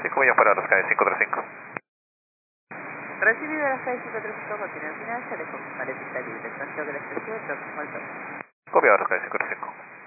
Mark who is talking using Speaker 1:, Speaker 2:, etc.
Speaker 1: 5 millas para la Sky 535.
Speaker 2: Recibido la Sky 535, continúa en final, se dejó su pista libre. Santiago del Expreso, próximo al 2.
Speaker 1: Copiado la Sky 535.